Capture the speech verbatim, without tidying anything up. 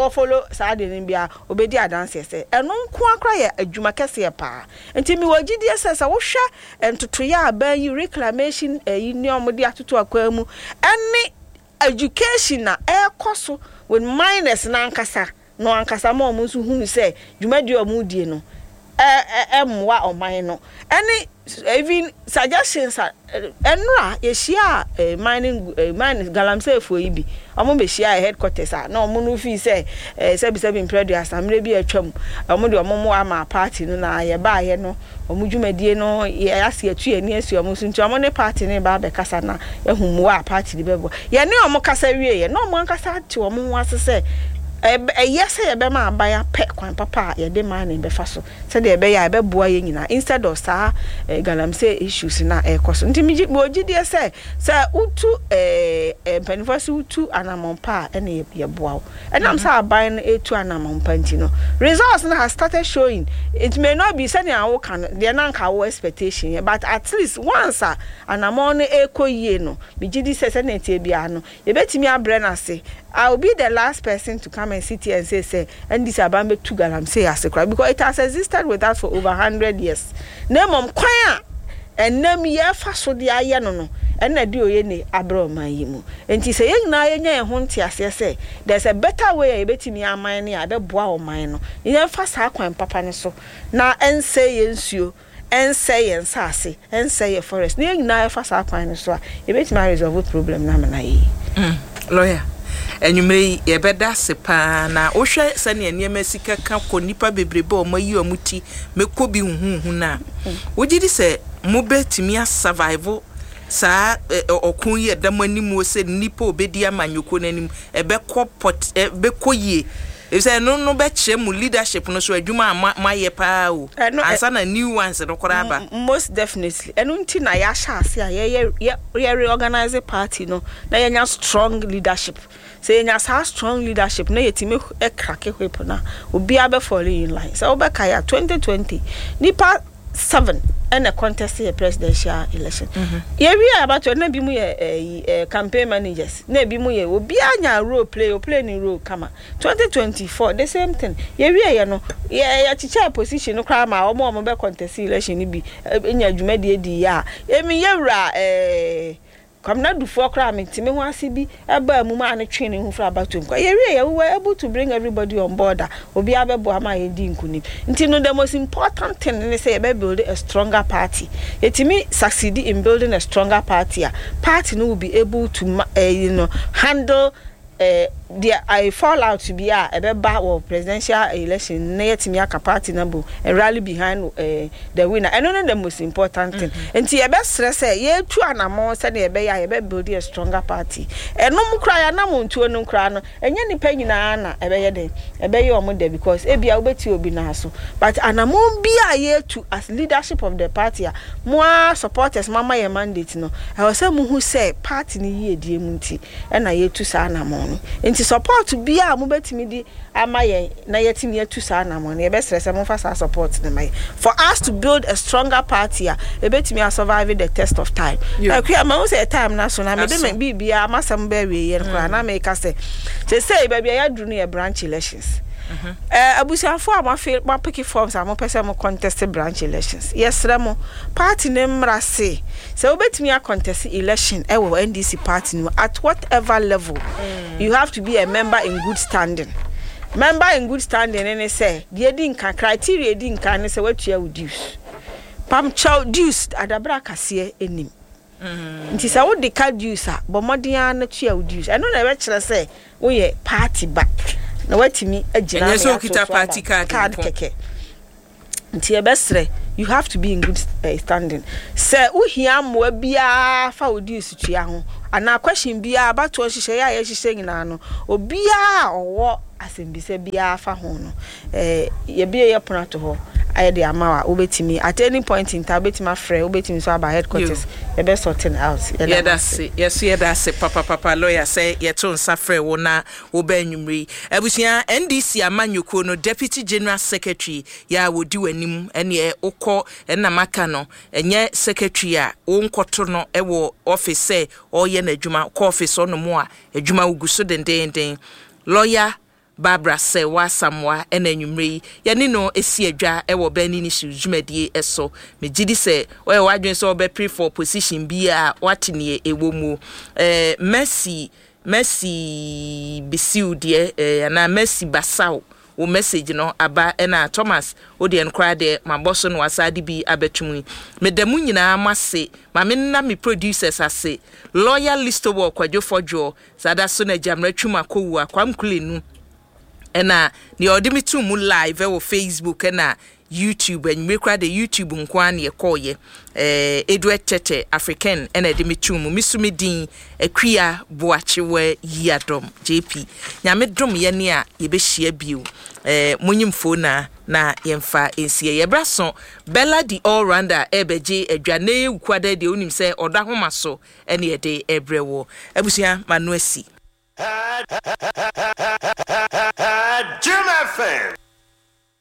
o follow sa de bia obedi adanse se eno nko akra ye adwuma kese pa enti mi wagidi ese se wo hwa entoto ya aban yi reclamation eyi ni omode atoto akwa mu ene education na e koso with minus na ankasa no ankasa ma omo so hunu se dwumadi omo die no eh eh mwa oman no ene even suggestions enra ye share mining mining galamsey for ibi omo be share headquarters a na omo no fi say sebi sebi impredio assembly bi atwam omo de omo mo ama party no na ye ba ye no omo dwumadie no ye ase atu ani asi omo so nti omo ne party ne ba be kasa na ehumwo a party de bebo ye ne omo kasa wie ye no omo ankasa ati omo ho asese eh yes ye be ma abaya pe kwan papa ye de man be fa so se de be ya be boa ye nyina instead of sa galamsey issues na e koso nti mi ogidi se se utu eh penifasi utu anamompa ene ye boa and am sa aban etu anamompa nti no results na has started showing. It may not be saying I can they na nka wo expectation but at least once anamon e koyie no mi gidi se se na tie bia no ye betimi abre na se I will be the last person to come and sit here and say, say, and this abambe to galamsey as a cry because it has existed with us for over one hundred years. Name on kwaya and name ye faso di ayano no and na di oyene abro mayimu. And he say, young na yenye honti as say, there's a better way a betting ya mine ya be boa o mine. You fast hakwa and papa so na and say yensio. And say and sassy and say a forest. Near na fast hakwa and so a bit my resolve problem na manayi. Lawyer. Enyumre ye beda sepa na ohwe sane aniema sika ka ko nipa bebrebe o mayi omuti mekọ bi hunhu na wogidi se mo betimi a survival sa okun ye damanimu o se nipa obedi amanyoko nanim ebe ko pot ebe koyie e say no no be che mu leadership no so adwuma maye pa o ansa na new ones no kora ba most definitely enu nti na ya sha ase a ye ye reorganize party no na ye strong leadership. Say nya sa strong leadership na yetime e krake hwepo na obi abe fall in line. So obe kaya twenty twenty nipa seven and a contest a presidential election. Ye we about na bi mu ye campaign managers na bi mu ye obi anya role play o play ni role kama twenty twenty-four the same thing. Ye we ye no ye ya chicha position no kra ma omo omo be contest election ni bi enya dwuma de di ya emi ye wura eh come na do for crime ntime ho ase bi eba mu ma ne twene hu fra abatom kwa ye we we were able to bring everybody on board obi abebo ama ye di nkuni nti no the most important thing is say be build a stronger party yetimi succeed in building a stronger party party no will be able to uh, you know handle uh, the I fall out to be a ebeba or presidential election na yetimi aka party number and rally behind uh, the winner. I don't know the most important thing. And ti ebe stress ye tu anamo say na ebe ya ebe build a stronger party. Enum kra ya na montu enum kra no enye nipa nyina na ebe ye den ebe ye omo de because e bia obeti obi na so but anamo bia ye tu as leadership of the party mo supporters mama ye mandate no I was say mu hu say party ni ye die mu nti e na ye tu sa anamo no nti support bia mo betimi di amaye na yetimi atu sa na mo na be stress mo fa sa support na mai for us to build a stronger party a betimi survive the test of time like we am say time na so na me de me bia masam ba we ye nkra na me ka say say say ba bia ya dru no ye branch elections eh abusiafo am feel ma pick forms am pese mo contest branch elections yes remo party ne mrase say obetimi a contest election e wo N D C party no at whatever level mm. you have to be a member in good standing member in good standing and say the din kan criteria din kan ne say what you dues pam chow dues adabra kase enim mm nti say wo de card dues a bomodian na tua dues I know na we kire say wo ye party back na watimi agina na so kita party card card keke nti ebesre you have to be in good uh, standing say uhia mo bia fa odi sutua ho ana question bia abato hihye ya ye hihye nyina no obia owo asembise bia fa ho no eh ye bia ye ponato ho I de amawa obetimi at any point in time betima frɛ obetimi so aba headquarters e be sorting out yeah that's it yes yeah that's it papa papa lawyer say ye to nsa frɛ wo na wo ba nwumri abusia N D C amanyoko no deputy general secretary ya wodi wanim ene okɔ na maka no enye secretary a wo nkoto no e wo office say o ye na adwuma ko office ono mo a adwuma uguso den den den lawyer Barbara Sewa Samwa ena enwumre ya ni no esi adwa e wo bani ni shujumedie eso me gidi se o ye wadwen so be pre for position bi a watene ewo mu eh Messi Messi bisiu de eh na Messi Basau wo message no aba ena Thomas odi enkra de maboso no asade bi abetum me damu nyina amase ma me na me producers ase loyal list wo kwadwo fojo sada so na jamra twuma kowu akwamkulenu ena ni odimi tumu live wo Facebook ena YouTube and me kra de YouTube nkwa na yekoye eh Edward Tete African ena edimi tumu misumi din akria boachewe yadom J P nyame dom ye ne a ye be hia biu eh munyimfo na na yemfa ensie ye braso Bella the all rounder ebeje adwane ukwada de onim se oda homa so ene ye de ebrewo abusia manuasi